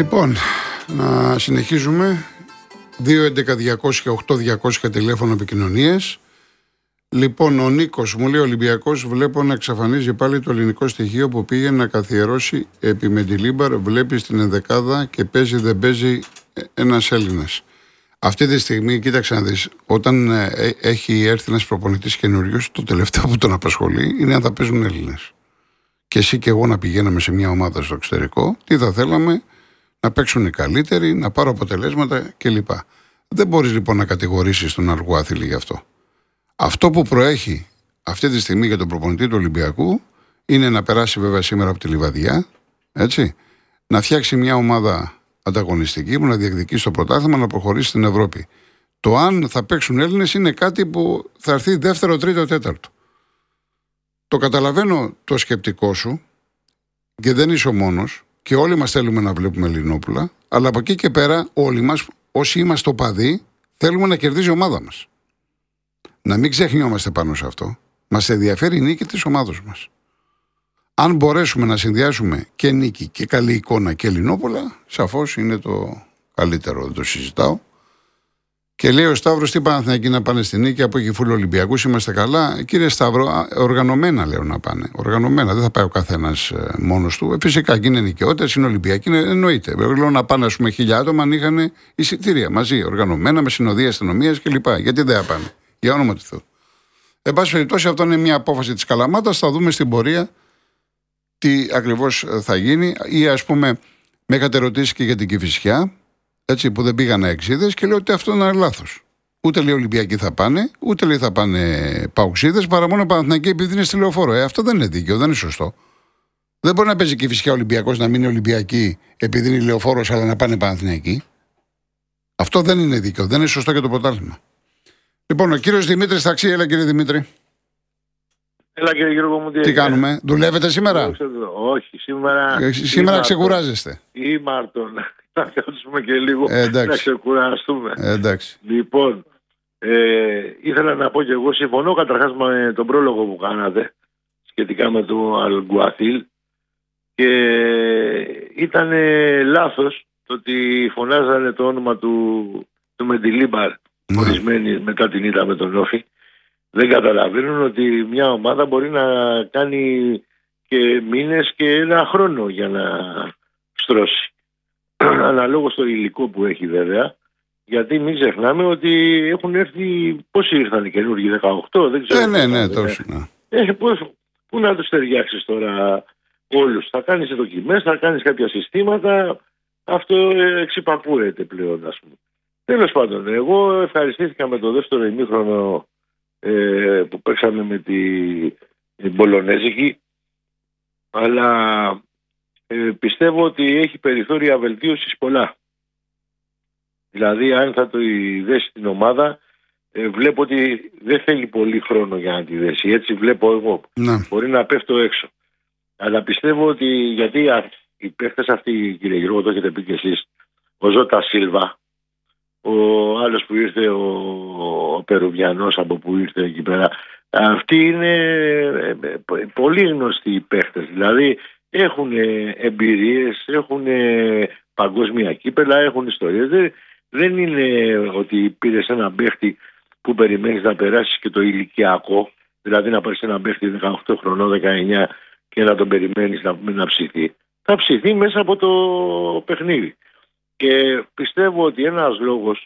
Λοιπόν, να συνεχίζουμε. 2.11.200.8.200 τηλέφωνο επικοινωνίες. Λοιπόν, ο Νίκος μου λέει: Ολυμπιακός, βλέπω να εξαφανίζει πάλι το ελληνικό στοιχείο που πήγε να καθιερώσει επί Μεντιλίμπαρ. Βλέπει την ενδεκάδα και παίζει, δεν παίζει ένας Έλληνας. Αυτή τη στιγμή, κοίταξε να δεις, όταν έχει έρθει ένας προπονητής καινούριος, το τελευταίο που τον απασχολεί είναι αν θα παίζουν Έλληνες. Και εσύ και εγώ να πηγαίναμε σε μια ομάδα στο εξωτερικό, τι θα θέλαμε, να παίξουν οι καλύτεροι, να πάρω αποτελέσματα κλπ. Δεν μπορείς λοιπόν να κατηγορήσεις τον αργοάθλη γι' αυτό. Αυτό που προέχει αυτή τη στιγμή για τον προπονητή του Ολυμπιακού είναι να περάσει βέβαια σήμερα από τη Λιβαδιά, έτσι, να φτιάξει μια ομάδα ανταγωνιστική που να διεκδικήσει το πρωτάθλημα, να προχωρήσει στην Ευρώπη. Το αν θα παίξουν Έλληνες είναι κάτι που θα έρθει δεύτερο, τρίτο, τέταρτο. Το καταλαβαίνω το σκεπτικό σου και δεν είσαι ο μόνος και όλοι μας θέλουμε να βλέπουμε Ελληνόπουλα, αλλά από εκεί και πέρα όλοι μας, όσοι είμαστε οπαδοί, θέλουμε να κερδίζει η ομάδα μας. Να μην ξεχνιόμαστε πάνω σε αυτό. Μας ενδιαφέρει η νίκη της ομάδας μας. Αν μπορέσουμε να συνδυάσουμε και νίκη και καλή εικόνα και Ελληνόπουλα, σαφώς είναι το καλύτερο, δεν το συζητάω. Και λέει ο Σταύρος: τι Παναθηναϊκοί να πάνε στη νίκη, από εκεί φούλο Ολυμπιακούς, είμαστε καλά. Κύριε Σταύρο, οργανωμένα λέω να πάνε. Οργανωμένα, δεν θα πάει ο καθένας μόνος του. Φυσικά και είναι νοικαιότητες, είναι Ολυμπιακοί, εννοείται. Λέω να πάνε, ας πούμε, 1.000 άτομα αν είχαν εισιτήρια μαζί, οργανωμένα, με συνοδεία αστυνομίας κλπ. Γιατί δεν θα πάνε, για όνομα του Θεού. Εν πάση περιπτώσει, αυτό είναι μια απόφαση της Καλαμάτας. Θα δούμε στην πορεία τι ακριβώς θα γίνει. Ή ας πούμε, με είχατε ρωτήσει και για την Κηφισιά. Έτσι, που δεν πήγαν εξίδες και λέω ότι αυτό είναι λάθος. Ούτε λέει Ολυμπιακοί θα πάνε, ούτε λέει θα πάνε Παουξίδες, παρά μόνο Παναθηναϊκοί επειδή είναι στη Λεωφόρο. Αυτό δεν είναι δίκαιο, δεν είναι σωστό. Δεν μπορεί να παίζει και φυσικά Ολυμπιακός να μην είναι Ολυμπιακοί επειδή είναι Λεωφόρος, αλλά να πάνε Παναθηναϊκοί. Αυτό δεν είναι δίκαιο, δεν είναι σωστό για το πρωτάθλημα. Λοιπόν, ο κύριος Δημήτρης Ταξί, έλα κύριε Δημήτρη. Έλα κύριε Γιώργο μου, τι κάνουμε, δουλεύετε σήμερα? Όχι, σήμερα. Σήμερα ξεκουράζεστε. Ή Μάρτον. Θα κάτσουμε και λίγο να ξεκουραστούμε. Εντάξει. Λοιπόν, ήθελα να πω και εγώ, συμφωνώ καταρχάς με τον πρόλογο που κάνατε σχετικά με το Αλγκουαθίλ και ήταν λάθος το ότι φωνάζανε το όνομα του Μεντιλίμπαρ ορισμένοι μετά την ήττα με τον Όφη. Δεν καταλαβαίνουν ότι μια ομάδα μπορεί να κάνει και μήνες και ένα χρόνο για να στρώσει. Αναλόγως στο υλικό που έχει βέβαια, γιατί μην ξεχνάμε ότι έχουν έρθει, πόσοι ήρθαν οι καινούργοι, 18, δεν ξέρω. Ναι, τόσο. Πού να τους ταιριάξεις τώρα όλους? Θα κάνεις δοκιμές, θα κάνεις κάποια συστήματα, αυτό εξυπακούεται πλέον, ας πούμε. Τέλος πάντων, εγώ ευχαριστήθηκα με το δεύτερο ημίχρονο που παίξαμε με την Πολωνέζικη, αλλά πιστεύω ότι έχει περιθώρια βελτίωσης πολλά. Δηλαδή αν θα το δέσει την ομάδα, βλέπω ότι δεν θέλει πολύ χρόνο για να τη δέσει. Έτσι βλέπω εγώ. Μπορεί να πέφτω έξω. Αλλά πιστεύω ότι, γιατί οι παίχτες αυτοί, κύριε Γιώργο, το έχετε πει και εσείς, ο Ζώτα Σίλβα, ο άλλος που ήρθε, ο Περουβιανός από που ήρθε εκεί πέρα, αυτοί είναι πολύ γνωστοί οι παίχτες. Δηλαδή έχουν εμπειρίες, έχουν παγκόσμια κύπελα, έχουν ιστορίες. Δεν είναι ότι πήρες έναν παίχτη που περιμένεις να περάσεις και το ηλικιακό, δηλαδή να πάρεις έναν παίχτη 18 χρονών, 19 και να τον περιμένεις να ψηθεί. Θα ψηθεί μέσα από το παιχνίδι. Και πιστεύω ότι ένας λόγος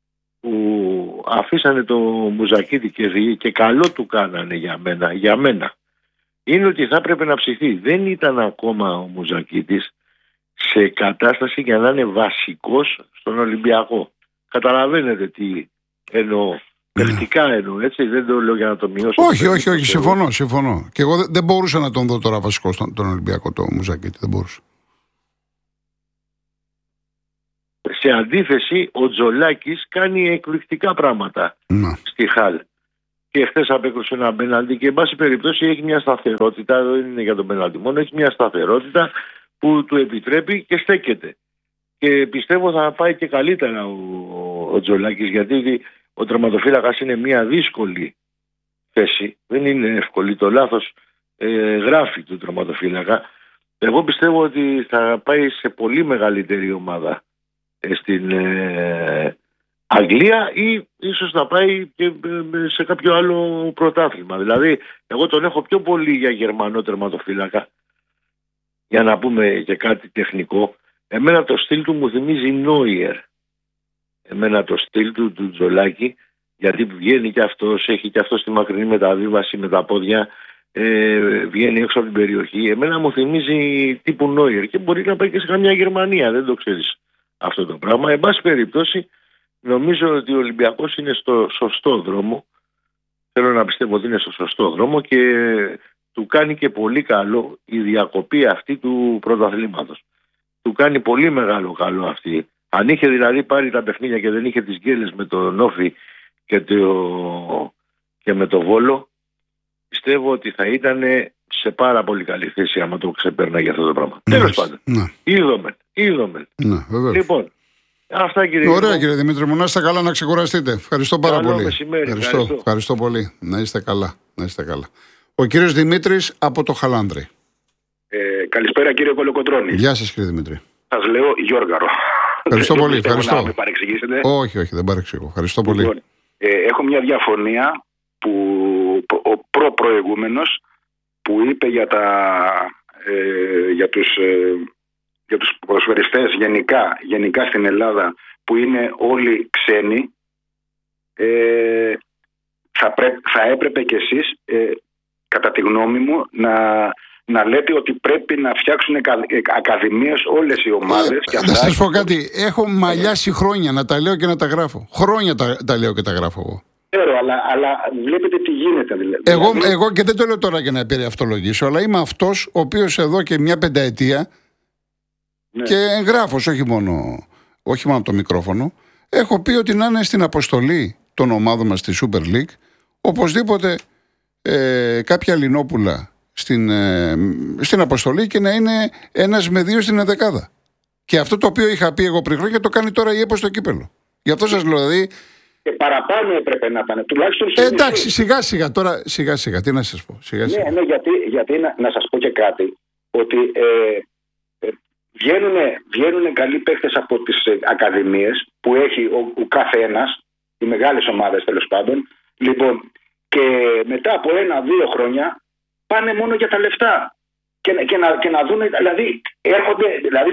που αφήσανε το Μουζακίτη και καλό του κάνανε για μένα, είναι ότι θα έπρεπε να ψηθεί. Δεν ήταν ακόμα ο Μουζακίτης σε κατάσταση για να είναι βασικός στον Ολυμπιακό. Καταλαβαίνετε τι εννοώ. Κριτικά εννοώ, έτσι, δεν το λέω για να το μειώσω. Όχι, συμφωνώ. Και εγώ δεν μπορούσα να τον δω τώρα βασικό στον Ολυμπιακό το Μουζακίτη, δεν μπορούσα. Σε αντίθεση, ο Τζολάκης κάνει εκπληκτικά πράγματα στη Χάλ. Και χθες απέκρουσε ένα πέναλτι και εν πάση περιπτώσει έχει μια σταθερότητα, δεν είναι για τον πέναλτι μόνο, έχει μια σταθερότητα που του επιτρέπει και στέκεται. Και πιστεύω θα πάει και καλύτερα ο Τζολάκης, γιατί ο τερματοφύλακας είναι μια δύσκολη θέση, δεν είναι εύκολη, το λάθος γράφει του τερματοφύλακα. Εγώ πιστεύω ότι θα πάει σε πολύ μεγαλύτερη ομάδα στην Αγγλία ή ίσως να πάει και σε κάποιο άλλο πρωτάθλημα. Δηλαδή, εγώ τον έχω πιο πολύ για Γερμανό τερματοφύλακα, για να πούμε και κάτι τεχνικό. Εμένα το στυλ του μου θυμίζει Νόιερ. Εμένα το στυλ του Τζολάκη, γιατί βγαίνει και αυτός, έχει και αυτός τη μακρινή μεταβίβαση με τα πόδια, βγαίνει έξω από την περιοχή. Εμένα μου θυμίζει τύπου Νόιερ και μπορεί να πάει και σε καμιά Γερμανία, δεν το ξέρεις αυτό το πράγμα. Εν πάση περιπτώσει, νομίζω ότι ο Ολυμπιακός είναι στο σωστό δρόμο. Θέλω να πιστεύω ότι είναι στο σωστό δρόμο και του κάνει και πολύ καλό η διακοπή αυτή του πρωταθλήματος. Του κάνει πολύ μεγάλο καλό αυτή. Αν είχε δηλαδή πάρει τα παιχνίδια και δεν είχε τις γκέλες με τον Όφη και με το Βόλο, πιστεύω ότι θα ήταν σε πάρα πολύ καλή θέση άμα το ξεπέρναγε αυτό το πράγμα. Τέλος πάντων. Είδαμε. Λοιπόν, αυτά κύριε. Ωραία κύριε Δημήτρη μου, να είστε καλά, να ξεκουραστείτε. Ευχαριστώ πάρα πολύ. Ευχαριστώ πολύ. Να είστε καλά. Ο κύριος Δημήτρης από το Χαλάνδρη. Καλησπέρα κύριε Κολοκοτρώνη. Γεια σας κύριε Δημήτρη. Σας λέω Γιώργαρο. Ευχαριστώ πολύ. Ευχαριστώ. Να με παρεξηγήσετε. Όχι, δεν παρεξηγώ. Ευχαριστώ πολύ. Λοιπόν, έχω μια διαφωνία που ο προηγούμενος που είπε για τους ποδοσφαιριστές γενικά στην Ελλάδα που είναι όλοι ξένοι, θα έπρεπε κι εσείς κατά τη γνώμη μου να λέτε ότι πρέπει να φτιάξουν ακαδημίες όλες οι ομάδες. Να σας πω κάτι, έχω μαλλιάσει χρόνια να τα λέω και να τα γράφω. Χρόνια τα λέω και τα γράφω εγώ. Αλλά βλέπετε τι γίνεται δηλαδή. Εγώ και δεν το λέω τώρα για να περιαυτολογήσω, αλλά είμαι αυτός ο οποίος εδώ και μια πενταετία και εγγράφος, όχι μόνο από το μικρόφωνο, έχω πει ότι να είναι στην αποστολή των ομάδων μας στη Super League οπωσδήποτε κάποια Λινόπουλα στην αποστολή και να είναι ένας με δύο στην ενδεκάδα. Και αυτό το οποίο είχα πει εγώ πριν χρόνια το κάνει τώρα η ΕΠΟ στο κύπελο. Γι' αυτό σας λέω δηλαδή. Και παραπάνω έπρεπε να πάνε. Τουλάχιστον εντάξει, σιγά-σιγά τώρα, σιγά-σιγά. Τι να σας πω. Σιγά-σιγά. Ναι, γιατί να σας πω και κάτι. Ότι βγαίνουν καλοί παίχτες από τις ακαδημίες που έχει ο κάθε ένας, οι μεγάλες ομάδες τέλος πάντων. Λοιπόν, και μετά από 1-2 χρόνια πάνε μόνο για τα λεφτά. Και να δουν, δηλαδή έρχονται,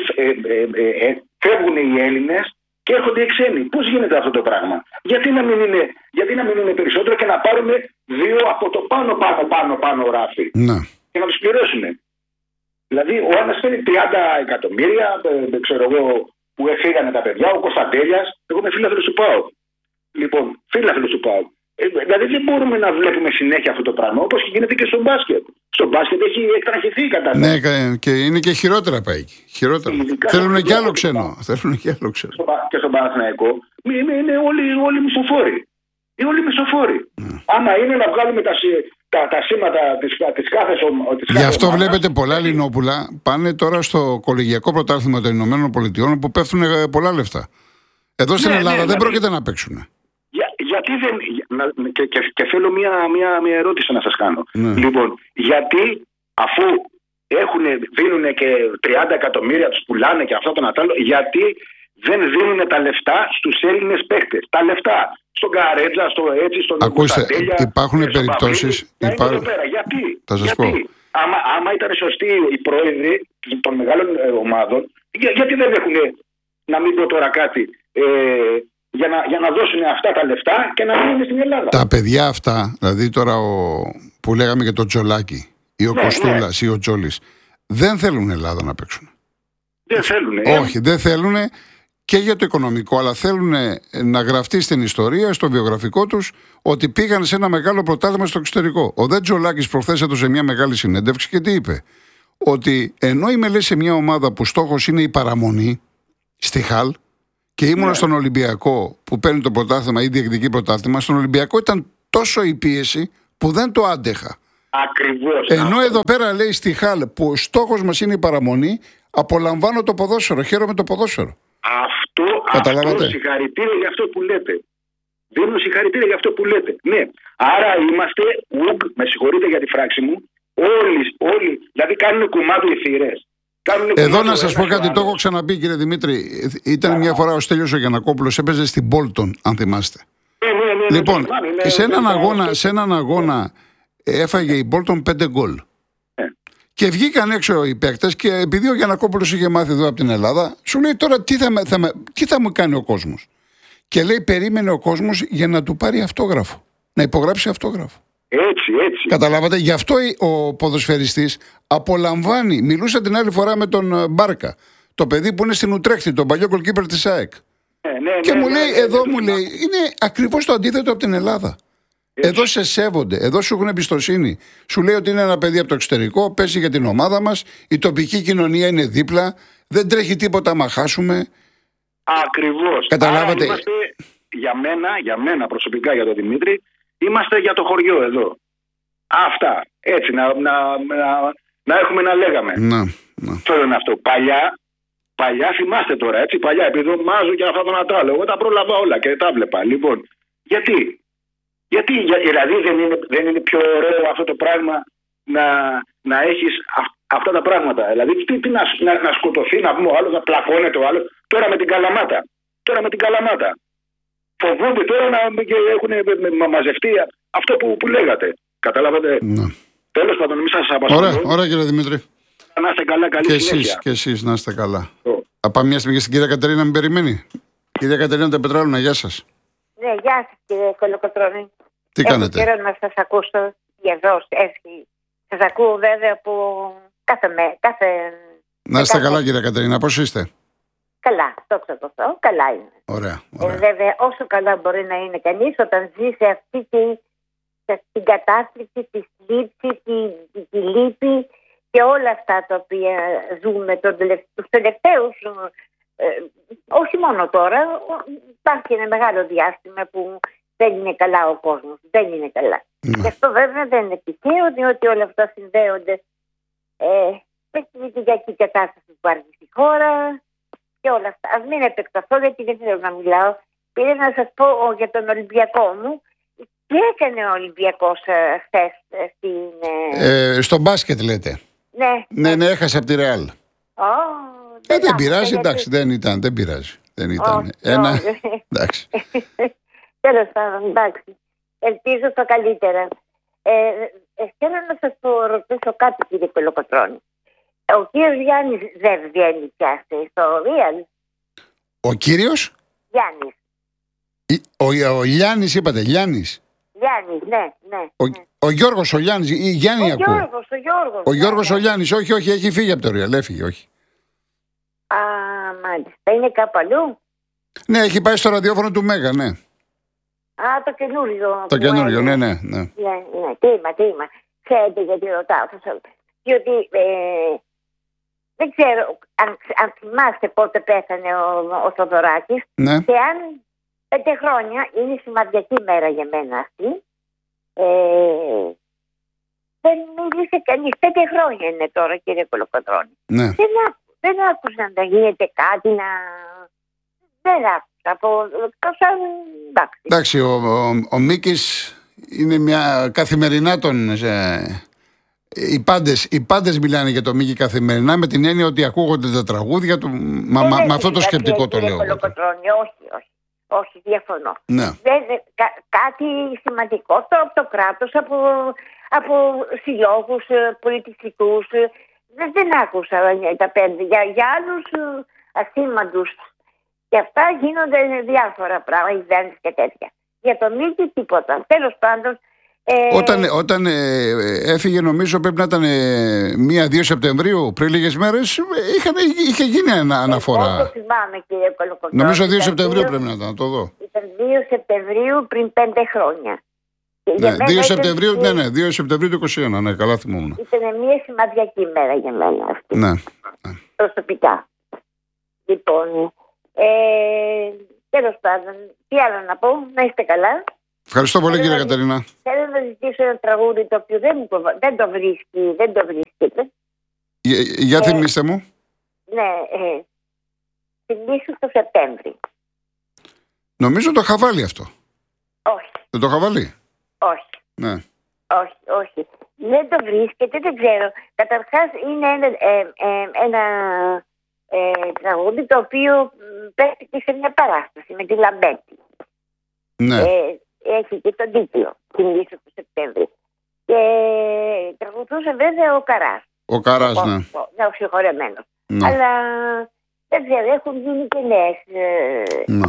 φεύγουν οι Έλληνες και έρχονται οι ξένοι. Πώς γίνεται αυτό το πράγμα? Γιατί να μην είναι περισσότερο και να πάρουν δύο από το πάνω ράφι και να τους πληρώσουν. Δηλαδή ο ένας παίρνει 30 εκατομμύρια, ξέρω εγώ, που έφυγανε τα παιδιά, ο Κωνσταντέλιας. Εγώ είμαι φίλαθλος του ΠΑΟΚ. Λοιπόν, φίλαθλος του ΠΑΟΚ. Δηλαδή δεν μπορούμε να βλέπουμε συνέχεια αυτό το πράγμα, όπως και γίνεται και στο μπάσκετ. Στο μπάσκετ έχει εκτραχυθεί η κατάσταση. Ναι, και είναι και χειρότερα πάει εκεί. Θέλουν και άλλο ξένο. Και στον Παναθηναϊκό είναι όλοι μισοφόροι. Είναι όλοι μισοφόροι. Άμα είναι να βγάλουμε τα σήματα της κάθε ομάδας. Γι' αυτό βλέπετε πολλά Λινόπουλα πάνε τώρα στο κολεγιακό πρωτάθλημα των Ηνωμένων Πολιτειών που πέφτουν πολλά λεφτά. Εδώ στην Ελλάδα δεν πρόκειται να παίξουν. Γιατί δεν. Και θέλω μια ερώτηση να σας κάνω. Λοιπόν, γιατί αφού δίνουν και 30 εκατομμύρια, τους πουλάνε και αυτό το άλλο, γιατί δεν δίνουν τα λεφτά στους Έλληνες παίκτες? Τα λεφτά στον Καρέτζα, στον Κωνσταντέλια. Υπάρχουν περιπτώσεις. Γιατί? Θα σας πω. Άμα ήταν σωστοί οι πρόεδροι των μεγάλων ομάδων, γιατί δεν έχουν, να μην πω τώρα κάτι, για να δώσουν αυτά τα λεφτά και να μείνουν στην Ελλάδα. Τα παιδιά αυτά, δηλαδή τώρα που λέγαμε και το Τζολάκι ή ο Κοστούλας ή ο Τζόλης, δεν θέλουν Ελλάδα να παίξουν. Δεν θέλουν. Όχι, δεν θέλουν και για το οικονομικό, αλλά θέλουν να γραφτεί στην ιστορία, στο βιογραφικό τους, ότι πήγαν σε ένα μεγάλο πρωτάθλημα στο εξωτερικό. Ο Δε Τζολάκης προχθές έδωσε μια μεγάλη συνέντευξη και τι είπε? Ότι ενώ είμαι λέει σε μια ομάδα που στόχος είναι η παραμονή στη Χαλ, και ήμουνα στον Ολυμπιακό που παίρνει το πρωτάθλημα ή διεκδικεί πρωτάθλημα, στον Ολυμπιακό ήταν τόσο η πίεση που δεν το άντεχα. Ακριβώς. Ενώ εδώ πέρα λέει στη Χαλ που ο στόχος μας είναι η παραμονή, απολαμβάνω το ποδόσφαιρο, χαίρομαι το ποδόσφαιρο. Αυτό συγχαρητήρια για αυτό που λέτε. Δίνω συγχαρητήρια για αυτό που λέτε. Ναι. Άρα είμαστε, με συγχωρείτε για τη φράξη μου, όλοι, δηλαδή κάνουν κουμάντο οι θηρές. Εδώ να σας πω κάτι, το έχω ξαναπεί, κύριε Δημήτρη. Ήταν μια φορά ο Στέλιος ο Γιαννακόπουλος, έπαιζε στην Bolton, αν θυμάστε. Λοιπόν, σε έναν αγώνα έφαγε η Bolton 5 γκολ. Και βγήκαν έξω οι παίκτες και επειδή ο Γιαννακόπουλος είχε μάθει εδώ από την Ελλάδα, σου λέει τώρα τι θα μου κάνει ο κόσμος. Και λέει περίμενε ο κόσμος για να του πάρει αυτόγραφο. Να υπογράψει αυτόγραφο. Έτσι. Καταλάβατε, γι' αυτό ο ποδοσφαιριστής απολαμβάνει. Μιλούσα την άλλη φορά με τον Μπάρκα, το παιδί που είναι στην Ουτρέχτη, τον παλιό goalkeeper της ΑΕΚ. Και μου λέει, μου λέει, είναι ακριβώς το αντίθετο από την Ελλάδα. Εδώ σε σέβονται, εδώ σου έχουν εμπιστοσύνη. Σου λέει ότι είναι ένα παιδί από το εξωτερικό, παίζει για την ομάδα μας, η τοπική κοινωνία είναι δίπλα, δεν τρέχει τίποτα άμα χάσουμε. Ακριβώς. Καταλάβατε. Είμαστε, για μένα προσωπικά, για τον Δημήτρη, είμαστε για το χωριό εδώ. Αυτά. Έτσι, να έχουμε να λέγαμε. Να. Θέλω να αυτό. Παλιά θυμάστε τώρα, έτσι, παλιά, επειδή μάζω και αυτά τον ατράλο. Εγώ τα πρόλαβα όλα και τα βλέπα. Λοιπόν, γιατί δηλαδή δεν είναι πιο ωραίο αυτό το πράγμα να έχεις αυτά τα πράγματα. Δηλαδή, να σκοτωθεί, να πούμε ο άλλος, να πλακώνεται ο άλλος. Τώρα με την Καλαμάτα. Φοβούνται τώρα και έχουν μαζευτεί αυτό που λέγατε. Καταλάβατε. Ναι. Τέλος πάντων, μην σας απασχολώ. Ωραία, κύριε Δημήτρη. Να είστε καλά, καλή συνέχεια. Και εσείς να είστε καλά. Θα μια στιγμή στην κυρία Κατερίνα, μην περιμένει. Κυρία Κατερίνα Τεπετράλουνα, γεια σας. Ναι, γεια σας κύριε Κολοκοτρώνη. Τι κάνετε? Έχω καιρό να σας ακούσω εδώ. Σας ακούω βέβαια από κάθε... Να είστε καλά κύριε Κατερίνα, πώς είστε? Καλά, το ξέρω, καλά είναι. Ωραία. Βέβαια, όσο καλά μπορεί να είναι κανείς όταν ζει σε αυτή την κατάσταση, τη θλίψη, τη λύπη και όλα αυτά τα οποία ζούμε τους τελευταίους, όχι μόνο τώρα, υπάρχει ένα μεγάλο διάστημα που δεν είναι καλά ο κόσμος, δεν είναι καλά. Και αυτό βέβαια δεν είναι τυχαίο, διότι όλα αυτά συνδέονται με την οικιακή κατάσταση που υπάρχει στη χώρα και όλα αυτά. Ας μην επεκταθώ γιατί δεν θέλω να μιλάω. Πήρε να σας πω για τον Ολυμπιακό μου. Τι έκανε ο Ολυμπιακός χθες στο μπάσκετ λέτε? Ναι, έχασε από τη Ρεάλ. Δεν πειράζει, εντάξει, δεν πειράζει. Δεν ήταν. Εντάξει. Τέλος πάντων, εντάξει. Ελπίζω το καλύτερα. Θέλω να σας ρωτήσω κάτι, κύριε Κολοκοτρώνη. Ο κύριος Γιάννης δεν βγαίνει πια στο Real? Ο κύριος? Γιάννης. Ο Γιάννης είπατε, Γιάννης. Γιάννης, ναι. Ο Γιώργος ο Γιάννης ή Γιάννη ακούω. Ο Γιώργος ο Γιάννης, όχι, έχει φύγει από το Real, έφυγε, όχι. Α, μάλιστα. Είναι κάπου αλλού? Ναι, έχει πάει στο ραδιόφωνο του Μέγα, ναι. Α, το καινούριο. Το καινούριο, ναι. Τίμα. Ξέρετε γιατί ρωτάω. Διότι δεν ξέρω αν θυμάστε πότε πέθανε ο Θοδωράκης. Ναι. Και αν 5 χρόνια είναι σημαντική μέρα για μένα αυτή. Δεν μίλησε κανείς. 5 χρόνια είναι τώρα, κύριε Κολοκοτρώνη. Ναι. Δεν άκουσα να γίνεται κάτι δεν άκουσα. Εντάξει, ο Μίκης είναι μια καθημερινά οι πάντες μιλάνε για το Μίκη καθημερινά με την έννοια ότι ακούγονται τα τραγούδια του. Με αυτό το σκεπτικό το λέω. Όχι, διαφωνώ. Ναι. Κάτι σημαντικό από το κράτος, από συλλόγους πολιτιστικούς. Δεν άκουσα τα 5. Για άλλους ασήμαντους. Και αυτά γίνονται διάφορα πράγματα, events και τέτοια. Για το Μίκη τίποτα. Τέλος πάντων. Όταν έφυγε, νομίζω πρέπει να ήταν 1-2 Σεπτεμβρίου, πριν λίγες μέρες, είχε γίνει αναφορά. Εγώ το θυμάμαι, κύριε Κολοκοτρώνη. Νομίζω 2 Σεπτεμβρίου πρέπει να ήταν, το δω. Ήταν 2 Σεπτεμβρίου πριν 5 χρόνια. Ναι, 2 Σεπτεμβρίου, ναι, 2 Σεπτεμβρίου του 2021, ναι, καλά θυμόμουν. Ήταν μια σημαντική μέρα για μένα αυτή. Ναι. Προσωπικά. Λοιπόν, τέλος πάντων, τι άλλο να πω, να είστε καλά. Ευχαριστώ πολύ, κύριε Κατερίνα. Θέλω να ζητήσω ένα τραγούδι το οποίο δεν το βρίσκεται. Για θυμίστε μου. Ναι, θυμίσου το Σεπτέμβρη. Νομίζω το είχα βάλει αυτό. Όχι. Δεν το είχα βάλει? Όχι. Ναι. Όχι. Δεν το βρίσκεται, δεν ξέρω. Καταρχάς είναι ένα τραγούδι το οποίο παίχτηκε σε μια παράσταση με τη Λαμπέτη. Ναι. Έχει και τον τίτλο «Την Λύση του Σεπτέμβρη». Και τραγουδούσε βέβαια ο Καράς. Ο Καράς, ναι. Ο συγχωρεμένος. Ναι. Αλλά δεν ξέρω, έχουν γίνει και νέες. Ναι.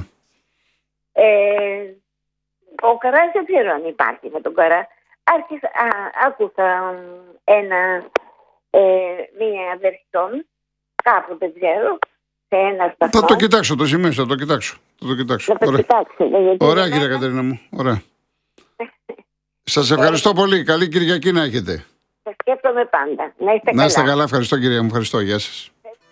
Ο Καράς δεν ξέρω αν υπάρχει με τον Καρά. Άκουσα μία βερσιόν κάπου, δεν ξέρω, σε ένα σταθμό. Θα το κοιτάξω, το σημείο, θα το κοιτάξω. Ωραία, κυρία Κατερίνα μου, ωραία. Σας ευχαριστώ πολύ, καλή Κυριακή να έχετε. Σας σκέφτομαι πάντα, να είστε καλά. Να είστε καλά, ευχαριστώ κυρία μου, ευχαριστώ, γεια σας.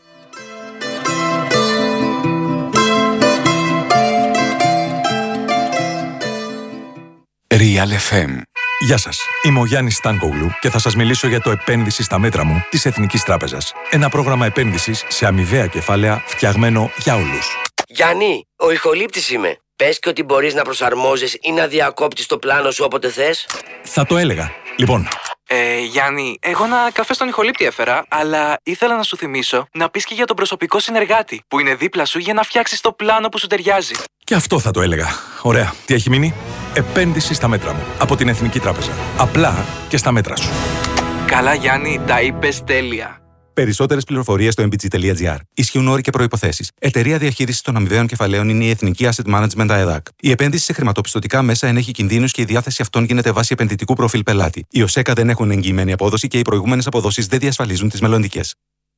Real FM. Γεια σας, είμαι ο Γιάννης Στάνκογλου και θα σας μιλήσω για το επένδυση στα μέτρα μου της Εθνικής Τράπεζας. Ένα πρόγραμμα επένδυσης σε αμοιβαία κεφάλαια φτιαγμένο για όλους. Γιάννη, ο ηχολήπτης είμαι. Πες και ότι μπορείς να προσαρμόζεις ή να διακόπτεις το πλάνο σου όποτε θες. Θα το έλεγα. Λοιπόν. Γιάννη, εγώ ένα καφέ στον ηχολήπτη έφερα, αλλά ήθελα να σου θυμίσω να πεις και για τον προσωπικό συνεργάτη που είναι δίπλα σου για να φτιάξεις το πλάνο που σου ταιριάζει. Και αυτό θα το έλεγα. Ωραία. Τι έχει μείνει? Επένδυση στα μέτρα μου από την Εθνική Τράπεζα. Απλά και στα μέτρα σου. Καλά, Γιάννη, τα είπες τέλεια. Περισσότερες πληροφορίες στο mbg.gr. Ισχύουν όροι και προϋποθέσεις. Εταιρεία διαχείρισης των αμοιβαίων κεφαλαίων είναι η Εθνική Asset Management ΑΕΔΑΚ. Η επένδυση σε χρηματοπιστωτικά μέσα ενέχει κινδύνους και η διάθεση αυτών γίνεται βάσει επενδυτικού προφίλ πελάτη. Οι ΟΣΕΚΑ δεν έχουν εγγυημένη απόδοση και οι προηγούμενες αποδόσεις δεν διασφαλίζουν τις μελλοντικές.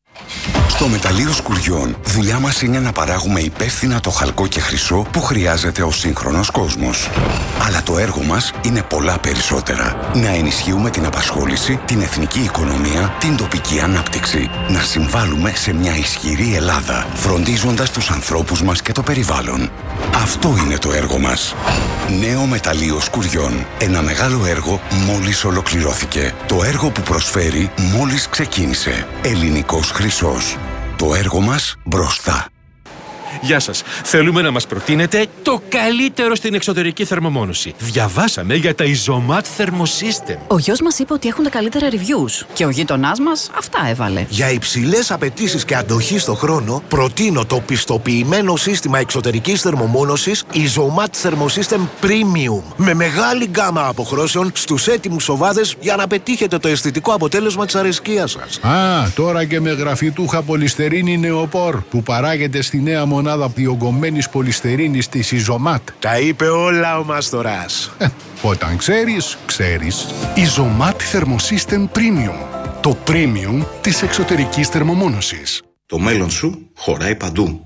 Στο μεταλλείο Σκουριών, δουλειά μας είναι να παράγουμε υπεύθυνα το χαλκό και χρυσό που χρειάζεται ο σύγχρονος κόσμος. Αλλά το έργο μας είναι πολλά περισσότερα. Να ενισχύουμε την απασχόληση, την εθνική οικονομία, την τοπική ανάπτυξη. Να συμβάλλουμε σε μια ισχυρή Ελλάδα, φροντίζοντας τους ανθρώπους μας και το περιβάλλον. Αυτό είναι το έργο μας. Νέο μεταλλείο Σκουριών. Ένα μεγάλο έργο μόλις ολοκληρώθηκε. Το έργο που προσφέρει μόλις ξεκίνησε. Ελληνικός χρυσός. Το έργο μας μπροστά. Γεια σας. Θέλουμε να μας προτείνετε το καλύτερο στην εξωτερική θερμομόνωση. Διαβάσαμε για τα Isomat Thermosystem. Ο γιος μας είπε ότι έχουν τα καλύτερα reviews και ο γείτονάς μας αυτά έβαλε. Για υψηλές απαιτήσεις και αντοχή στο χρόνο, προτείνω το πιστοποιημένο σύστημα εξωτερικής θερμομόνωσης Isomat Thermosystem Premium. Με μεγάλη γκάμα αποχρώσεων στους έτοιμους σοβάδες για να πετύχετε το αισθητικό αποτέλεσμα της αρεσκίας σας. Τώρα και με γραφιτούχα πολυστερίνη νεοπόρ που παράγεται στη νέα μονάδα διογκωμένης πολυστερίνης της Isomat. Τα είπε όλα ο Μάστορας. Όταν ξέρεις, ξέρεις. Isomat Thermosystem Premium. Το premium της εξωτερικής θερμομόνωσης. Το μέλλον σου χωράει παντού.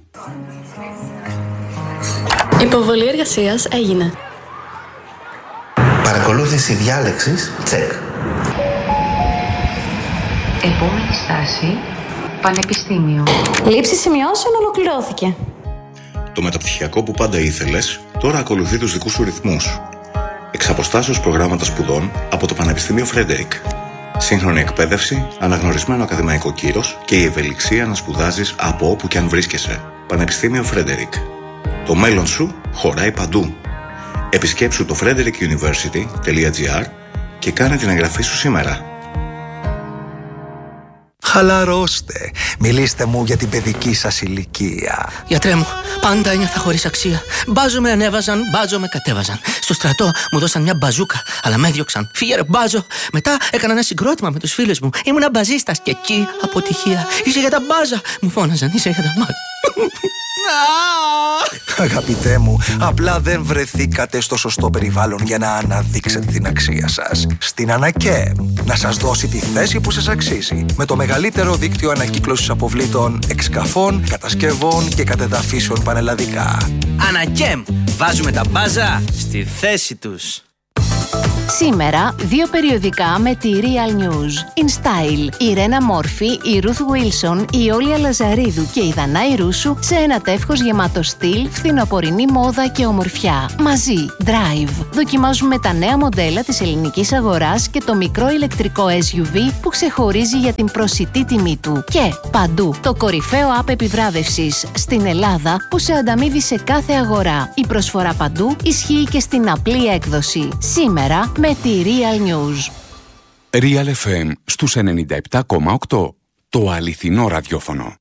Υποβολή εργασίας έγινε. Παρακολούθηση διάλεξης, check. Επόμενη στάση, Πανεπιστήμιο. Λήψη σημειώσεων ολοκληρώθηκε. Το μεταπτυχιακό που πάντα ήθελες, τώρα ακολουθεί τους δικούς σου ρυθμούς. Εξ αποστάσεως προγράμματα σπουδών από το Πανεπιστήμιο Φρέντερικ. Σύγχρονη εκπαίδευση, αναγνωρισμένο ακαδημαϊκό κύρος και η ευελιξία να σπουδάζεις από όπου και αν βρίσκεσαι. Πανεπιστήμιο Φρέντερικ. Το μέλλον σου χωράει παντού. Επισκέψου το frederickuniversity.gr και κάνε την εγγραφή σου σήμερα. Χαλαρώστε. Μιλήστε μου για την παιδική σας ηλικία. Γιατρέ μου, πάντα ένιωθα χωρίς αξία. Μπάζο με ανέβαζαν, μπάζο με κατέβαζαν. Στο στρατό μου δώσαν μια μπαζούκα, αλλά με έδιωξαν. Φύγε ρε μπάζο. Μετά έκανα ένα συγκρότημα με τους φίλους μου. Ήμουνα μπαζίστας και εκεί αποτυχία. Είσαι για τα μπάζα. Μου φώναζαν, είσαι για τα μπάζα. Αγαπητέ μου, απλά δεν βρεθήκατε στο σωστό περιβάλλον για να αναδείξετε την αξία σας. Στην ΑΝΑΚΕΜ, να σας δώσει τη θέση που σας αξίζει. Με το μεγαλύτερο δίκτυο ανακύκλωσης αποβλήτων, εξκαφών, κατασκευών και κατεδαφίσεων πανελλαδικά. ΑΝΑΚΕΜ, βάζουμε τα μπάζα στη θέση τους. Σήμερα, 2 περιοδικά με τη Real News. In Style, η Ρένα Μόρφη, η Ruth Wilson, η Όλια Λαζαρίδου και η Δανάη Ρούσου σε ένα τεύχος γεμάτο στυλ, φθινοπορεινή μόδα και ομορφιά. Μαζί, Drive. Δοκιμάζουμε τα νέα μοντέλα της ελληνικής αγοράς και το μικρό ηλεκτρικό SUV που ξεχωρίζει για την προσιτή τιμή του. Και παντού, το κορυφαίο app επιβράβευσης στην Ελλάδα που σε ανταμείβει σε κάθε αγορά. Η προσφορά παντού ισχύει και στην απλή έκδοση. Σήμερα με τη Real News. Real FM στους 97,8. Το αληθινό ραδιόφωνο.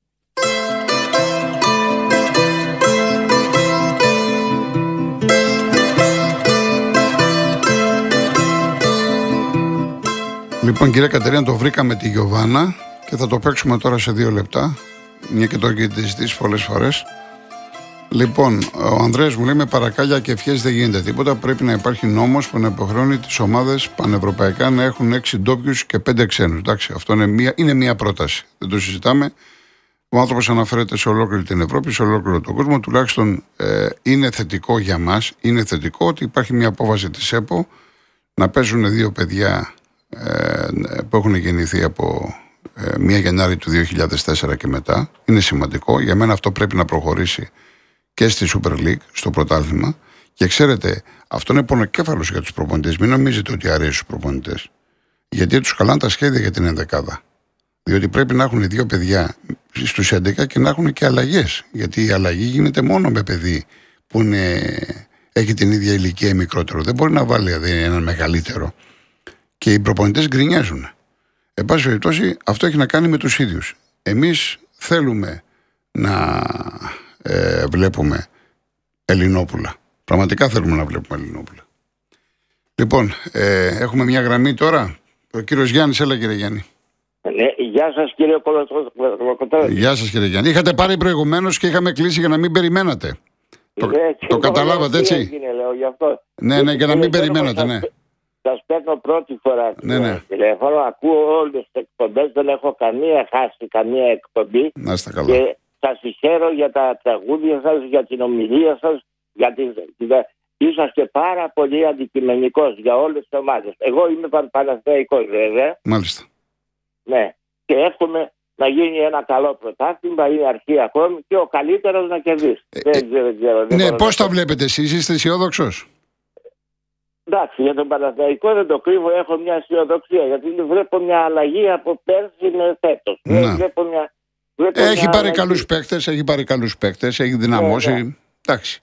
Λοιπόν, κυρία Κατερίνα, το βρήκαμε τη Γιωβάνα και θα το παίξουμε τώρα σε 2 λεπτά. Μια και το έχετε ζητήσει πολλές φορές. Λοιπόν, ο Ανδρέας μου λέει: με παρακάλια και ευχές δεν γίνεται τίποτα. Πρέπει να υπάρχει νόμος που να υποχρεώνει τις ομάδες πανευρωπαϊκά να έχουν 6 ντόπιους και 5 ξένους. Εντάξει, αυτό είναι μια πρόταση. Δεν το συζητάμε. Ο άνθρωπος αναφέρεται σε ολόκληρη την Ευρώπη, σε ολόκληρο τον κόσμο. Τουλάχιστον είναι θετικό για μας. Είναι θετικό ότι υπάρχει μια απόφαση της ΕΠΟ να παίζουν 2 παιδιά που έχουν γεννηθεί από 1 Γενάρη του 2004 και μετά. Είναι σημαντικό. Για μένα αυτό πρέπει να προχωρήσει και στη Super League, στο πρωτάθλημα. Και ξέρετε, αυτό είναι πονοκέφαλος για τους προπονητές. Μην νομίζετε ότι αρέσει στους προπονητές. Γιατί τους χαλάνε τα σχέδια για την ενδεκάδα. Διότι πρέπει να έχουν 2 παιδιά στους 11 και να έχουν και αλλαγές. Γιατί η αλλαγή γίνεται μόνο με παιδί που έχει την ίδια ηλικία ή μικρότερο. Δεν μπορεί να βάλει έναν μεγαλύτερο. Και οι προπονητές γκρινιάζουν. Εν πάση περιπτώσει, αυτό έχει να κάνει με τους ίδιους. Εμείς θέλουμε να βλέπουμε Ελληνόπουλα. Πραγματικά θέλουμε να βλέπουμε Ελληνόπουλα. Λοιπόν, έχουμε μια γραμμή τώρα. Ο κύριος Γιάννης, έλα κύριε Γιάννη. Γεια σας κύριε Κολοκοτρώνη. Γεια σας κύριε Γιάννη. Είχατε πάρει προηγουμένως και είχαμε κλείσει για να μην περιμένατε. Το καταλάβατε έτσι. Έγινε, λέω, γι' αυτό. Ναι, για να μην περιμένατε, ναι. Σας παίρνω πρώτη φορά ναι. τηλέφωνο, ακούω όλες τις εκπομπές, δεν έχω χάσει καμία εκπομπή. Να είστε καλά. Και σας συγχαίρω για τα τραγούδια σας, για την ομιλία σας, είσαστε πάρα πολύ αντικειμενικός για όλες τις ομάδες. Εγώ είμαι Παναθηναϊκός βέβαια. Μάλιστα. Ναι. Και εύχομαι να γίνει ένα καλό πρωτάθλημα, είναι αρχή ακόμη και ο καλύτερος να κερδίσει. Δεν ξέρω. Ναι, πώς τα βλέπετε εσείς, είστε αισιόδοξος? Εντάξει, για τον Παναθηναϊκό δεν το κρύβω, έχω μια αισιοδοξία γιατί βλέπω μια αλλαγή από πέρσι με φέτος. Έχει πάρει καλούς παίκτες, έχει δυναμώσει. Εντάξει.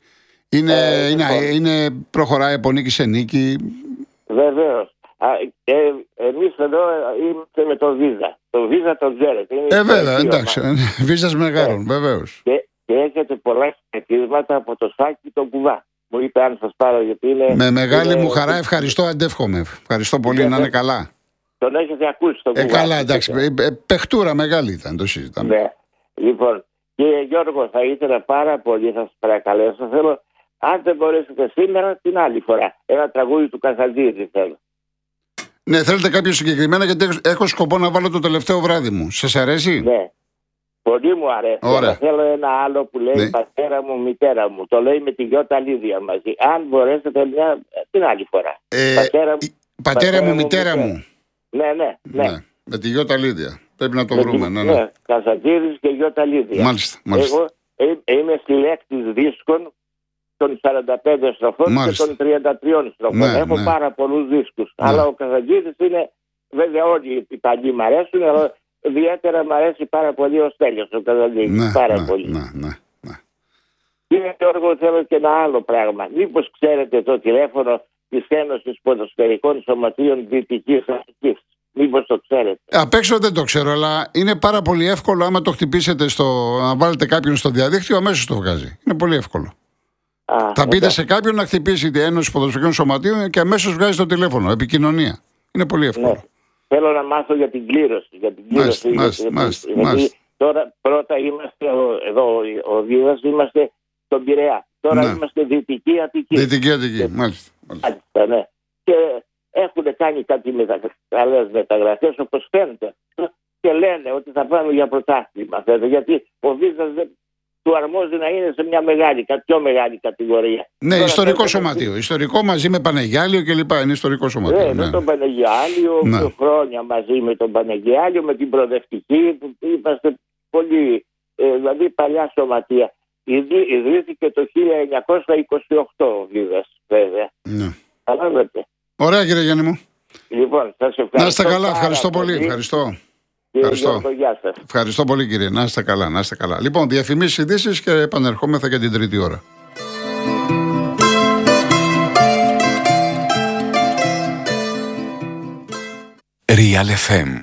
Προχωράει από νίκη σε νίκη. Βεβαίως. Εμείς εδώ είμαστε με τον Βίζα. Τον Βίζα τον ξέρετε. Βέβαια, εντάξει. Βίζας Μεγάρων, βεβαίως. Και έχετε πολλά χαιρετίσματα από το Σάκη τον Κουβά. Μου είπε αν σας πάρω γιατί είναι... Με μεγάλη μου χαρά, ευχαριστώ, αντεύχομαι. Ευχαριστώ πολύ, να είναι καλά. Τον έχετε ακούσει τον Κουβά. Καλά, εντάξει. Παιχτούρα μεγάλη ήταν, το συζητάμε. Ναι. Λοιπόν, κύριε Γιώργο, θα ήθελα πάρα πολύ, θα σας παρακαλέσω, θέλω, αν δεν μπορέσετε σήμερα, την άλλη φορά. Ένα τραγούδι του Κασαντζίδη θέλω. Ναι, θέλετε κάποιο συγκεκριμένα, γιατί έχω σκοπό να βάλω το τελευταίο βράδυ μου. Σας αρέσει? Ναι. Πολύ μου αρέσει. Αλλά θέλω ένα άλλο που λέει πατέρα μου, μητέρα μου. Το λέει με τη Γιώτα Λίδια μαζί. Αν μπορέσετε την άλλη φορά. Πατέρα μου, μητέρα μου. Ναι. Με τη Γιώτα Λίδια. Πρέπει να το βρούμε. Ναι. Κασαντζίδης και Γιώτα Λίδια. Μάλιστα. Εγώ είμαι συλλέκτης δίσκων των 45 στροφών και των 33 στροφών. Έχω πάρα πολλούς δίσκους. Αλλά ο Κασαντζίδης είναι, βέβαια όλοι οι παλιοί μ' αρέσουν, αλλά ιδιαίτερα μ' αρέσει πάρα πολύ ο Στέλιος ο Κασαντζίδης. Πάρα πολύ. Ναι. Κύριε Γιώργο, θέλω και ένα άλλο πράγμα. Μήπως ξέρετε το τηλέφωνο της Ένωσης Ποδοσφαιρικών Σωματείων Δυτικής Αττικής? Μήπως το ξέρετε? Απ' έξω δεν το ξέρω, αλλά είναι πάρα πολύ εύκολο άμα το χτυπήσετε να βάλετε κάποιον στο διαδίκτυο, αμέσως το βγάζει. Είναι πολύ εύκολο. Θα πείτε σε κάποιον να χτυπήσει την Ένωση Ποδοσφαιρικών Σωματείων και αμέσως βγάζει το τηλέφωνο. Επικοινωνία. Είναι πολύ εύκολο. Ναι. Θέλω να μάθω για την κλήρωση. Τώρα πρώτα είμαστε εδώ, ο Δίδας, είμαστε στον Πειραιά. Τώρα είμαστε Δυτική Αττική. Δυτική Αττική, μάλιστα. Ναι. Και έχουν κάνει κάτι καλές μεταγραφές όπως φαίνεται. Και λένε ότι θα πάμε για πρωτάθλημα. Γιατί ο Δίδας του αρμόζει να είναι σε μια πιο μεγάλη κατηγορία. Ναι, τώρα ιστορικό σωματείο. Ιστορικό μαζί με Πανεγιάλιο κλπ. Είναι ιστορικό σωματείο. Ναι, με τον Πανεγιάλιο, χρόνια μαζί με τον Πανεγιάλιο, με την προοδευτική. Είμαστε πολύ, δηλαδή παλιά σωματεία. Ιδρύθηκε το 1928 ο Βίδας, βέβαια. Ναι. Καταλάβετε. Ωραία κύριε Γιάννη μου. Λοιπόν, σας ευχαριστώ. Να είστε καλά, ευχαριστώ πολύ. Ευχαριστώ πολύ κύριε. Να είστε καλά. Λοιπόν, διαφημίσεις, ειδήσεις και επανερχόμεθα για την τρίτη ώρα. Real FM.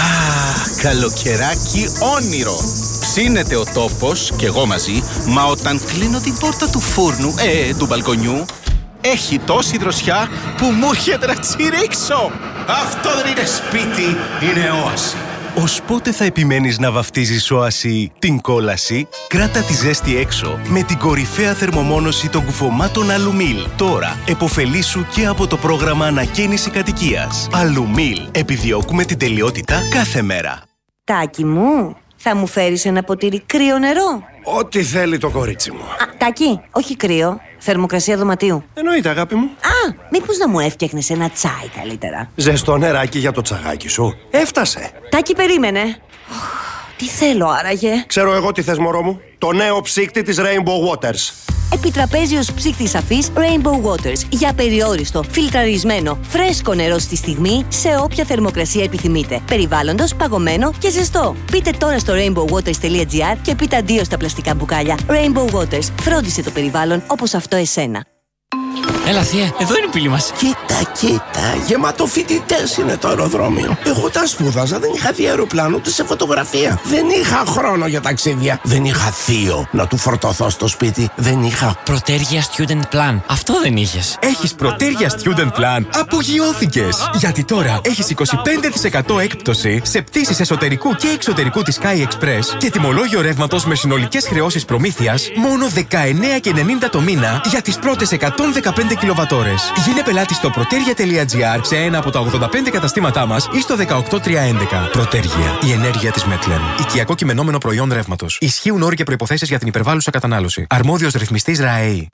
Καλοκαιράκι όνειρο. Ψήνεται ο τόπος και εγώ μαζί, μα όταν κλείνω την πόρτα του φούρνου, του μπαλκονιού, έχει τόση δροσιά που μου έρχεται να τσιρίξω. Αυτό δεν είναι σπίτι, είναι όαση. Ως πότε θα επιμένεις να βαφτίζεις όαση την κόλαση? Κράτα τη ζέστη έξω με την κορυφαία θερμομόνωση των κουφωμάτων Αλουμίλ. Τώρα εποφελήσου και από το πρόγραμμα ανακαίνιση κατοικίας. Αλουμίλ. Επιδιώκουμε την τελειότητα κάθε μέρα. Τάκη μου, θα μου φέρεις ένα ποτήρι κρύο νερό? Ό,τι θέλει το κορίτσι μου. Τάκη, όχι κρύο. Θερμοκρασία δωματίου. Εννοείται, αγάπη μου. Μήπως να μου έφτιαχνες ένα τσάι καλύτερα? Ζεστό νεράκι για το τσαγάκι σου. Έφτασε. Τάκη, περίμενε. Τι θέλω άραγε? Ξέρω εγώ τι θες, μωρό μου. Το νέο ψύκτη της Rainbow Waters. Επιτραπέζιος ψύκτης αφής Rainbow Waters. Για περιόριστο, φιλτραρισμένο, φρέσκο νερό στη στιγμή, σε όποια θερμοκρασία επιθυμείτε. Περιβάλλοντος, παγωμένο και ζεστό. Μπείτε τώρα στο rainbowwaters.gr και πείτε αντίο στα πλαστικά μπουκάλια. Rainbow Waters. Φρόντισε το περιβάλλον όπως αυτό εσένα. Έλα θεία, εδώ είναι η πύλη μας. Κοίτα, γεμάτο φοιτητές είναι το αεροδρόμιο. Εγώ τα σπούδαζα, δεν είχα δει αεροπλάνο ούτε σε φωτογραφία. Δεν είχα χρόνο για ταξίδια. Δεν είχα θείο να του φορτωθώ στο σπίτι. Δεν είχα Πρωτέργεια Student Plan. Αυτό δεν είχες. Έχεις Πρωτέργεια Student Plan? Απογειώθηκες! Γιατί τώρα έχεις 25% έκπτωση σε πτήσεις εσωτερικού και εξωτερικού της Sky Express και τιμολόγιο ρεύματος με συνολικές χρεώσεις προμήθειας μόνο 19,90 το μήνα για τις πρώτες 115 κιλοβατόρες. Γίνε πελάτη στο protergia.gr σε ένα από τα 85 καταστήματά μας ή στο 18311. Πρωτέργεια. Η ενέργεια της Μετλεν. Οικιακό κειμενόμενο προϊόν ρεύματος. Ισχύουν όροι και προϋποθέσεις για την υπερβάλλουσα κατανάλωση. Αρμόδιος ρυθμιστής ΡΑΕΗ.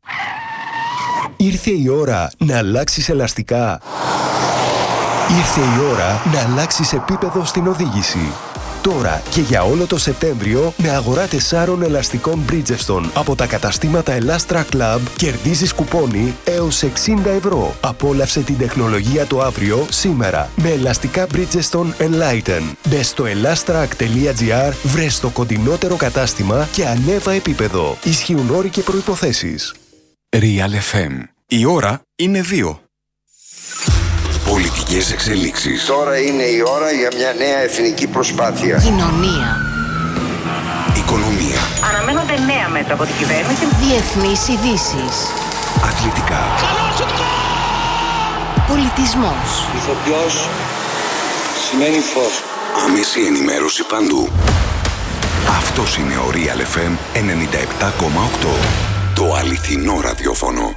Ήρθε η ώρα να αλλάξεις ελαστικά. Ήρθε η ώρα να αλλάξεις επίπεδο στην οδήγηση. Τώρα και για όλο το Σεπτέμβριο με αγορά 4 ελαστικών Bridgestone από τα καταστήματα Elastra Club κερδίζεις κουπόνι έως 60 ευρώ. Απόλαυσε την τεχνολογία το αύριο σήμερα με ελαστικά Bridgestone Enlighten. Μπες στο elastrac.gr, βρες το κοντινότερο κατάστημα και ανέβα επίπεδο. Ισχύουν όροι και προϋποθέσεις. Real FM. Η ώρα είναι 2. Πολιτικές εξελίξεις. Τώρα είναι η ώρα για μια νέα εθνική προσπάθεια. Κοινωνία. Οικονομία. Αναμένονται νέα μέτρα από την κυβέρνηση. Διεθνείς ειδήσεις. Αθλητικά. Πολιτισμός. Ηθοποιός σημαίνει φως. Άμεση ενημέρωση παντού. Αυτός είναι ο Real FM 97,8. Το αληθινό ραδιόφωνο.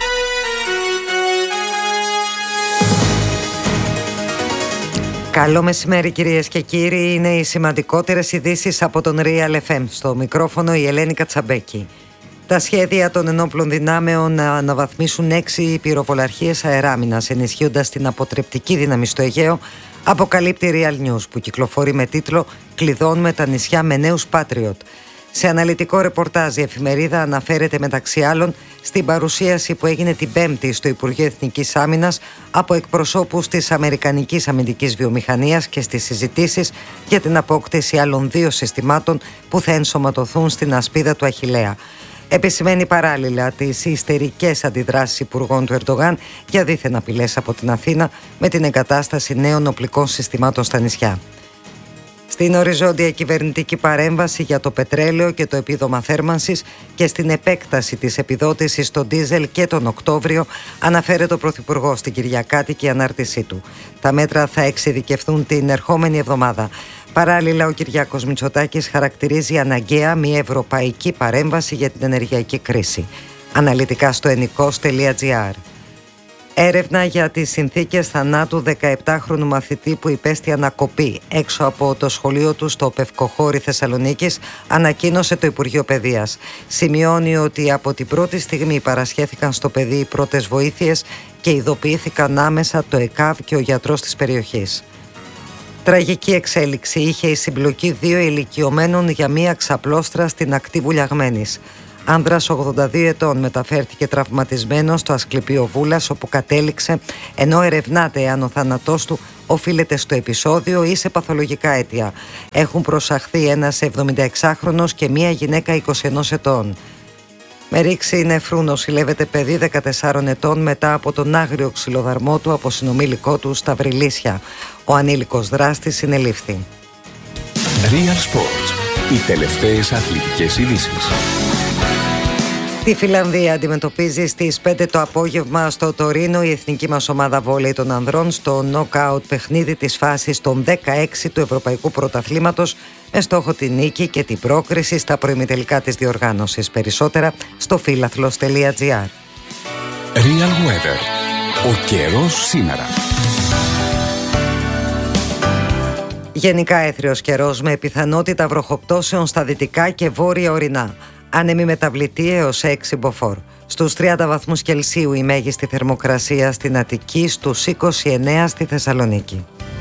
Καλό μεσημέρι κυρίες και κύριοι, είναι οι σημαντικότερες ειδήσεις από τον Real FM. Στο μικρόφωνο η Ελένη Κατσαμπέκη. Τα σχέδια των ενόπλων δυνάμεων να αναβαθμίσουν 6 πυροβολαρχίες αεράμινας, ενισχύοντας την αποτρεπτική δύναμη στο Αιγαίο, αποκαλύπτει Real News, που κυκλοφορεί με τίτλο «Κλειδώνουμε τα νησιά με νέους Patriot». Σε αναλυτικό ρεπορτάζ η εφημερίδα αναφέρεται μεταξύ άλλων στην παρουσίαση που έγινε την Πέμπτη στο Υπουργείο Εθνικής Άμυνας από εκπροσώπους της Αμερικανικής αμυντικής βιομηχανίας και στις συζητήσεις για την απόκτηση άλλων 2 συστημάτων που θα ενσωματωθούν στην ασπίδα του Αχιλλέα. Επισημαίνει παράλληλα τις ιστερικές αντιδράσεις υπουργών του Ερντογάν για δίθεν απειλές από την Αθήνα με την εγκατάσταση νέων οπλικών συστημάτων στα νησιά. Στην οριζόντια κυβερνητική παρέμβαση για το πετρέλαιο και το επίδομα θέρμανσης και στην επέκταση της επιδότησης στο ντίζελ και τον Οκτώβριο, αναφέρεται ο Πρωθυπουργός στην Κυριακάτικη ανάρτησή του. Τα μέτρα θα εξειδικευθούν την ερχόμενη εβδομάδα. Παράλληλα, ο Κυριάκος Μητσοτάκης χαρακτηρίζει αναγκαία μια ευρωπαϊκή παρέμβαση για την ενεργειακή κρίση. Αναλυτικά στο ennikos.gr. Έρευνα για τις συνθήκες θανάτου 17χρονου μαθητή που υπέστη ανακοπή έξω από το σχολείο του στο Πευκοχώρι Θεσσαλονίκης, ανακοίνωσε το Υπουργείο Παιδείας. Σημειώνει ότι από την πρώτη στιγμή παρασχέθηκαν στο παιδί οι πρώτες βοήθειες και ειδοποιήθηκαν άμεσα το ΕΚΑΒ και ο γιατρός της περιοχής. Τραγική εξέλιξη είχε η συμπλοκή 2 ηλικιωμένων για μία ξαπλώστρα στην ακτή Βουλιαγμένης. Άνδρας 82 ετών μεταφέρθηκε τραυματισμένος στο Ασκληπείο Βούλας, όπου κατέληξε, ενώ ερευνάται εάν ο θάνατός του οφείλεται στο επεισόδιο ή σε παθολογικά αίτια. Έχουν προσαχθεί ένας 76χρονος και μία γυναίκα 21 ετών. Με ρήξη νεφρού νοσηλεύεται παιδί 14 ετών μετά από τον άγριο ξυλοδαρμό του από συνομήλικό του στα Βρυλίσια. Ο ανήλικος δράστης συνελήφθη. Real Sports. Οι τελευταίες αθλητικές ειδήσεις. Τη Φιλανδία αντιμετωπίζει στις 5 το απόγευμα στο Τωρίνο η εθνική μας ομάδα βόλεϊ των ανδρών στο νοκάουτ παιχνίδι της φάσης των 16 του Ευρωπαϊκού Πρωταθλήματος με στόχο τη νίκη και την πρόκριση στα προημιτελικά της διοργάνωσης. Περισσότερα στο φίλαθλος.gr. Real Weather. Ο καιρός σήμερα. Γενικά έθριος καιρός με πιθανότητα βροχοπτώσεων στα δυτικά και βόρεια ορεινά. Άνεμη μεταβλητή έως 6 μποφόρ. Στους 30 βαθμούς Κελσίου η μέγιστη θερμοκρασία στην Αττική, στους 29 στη Θεσσαλονίκη.